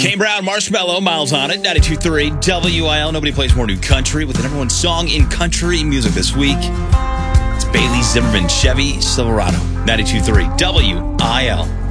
Kane Brown, Marshmello, Miles on it, 92.3 WIL. Nobody plays more new country with the number one song in country music this week. It's Bailey Zimmerman, Chevy Silverado, 92.3 WIL.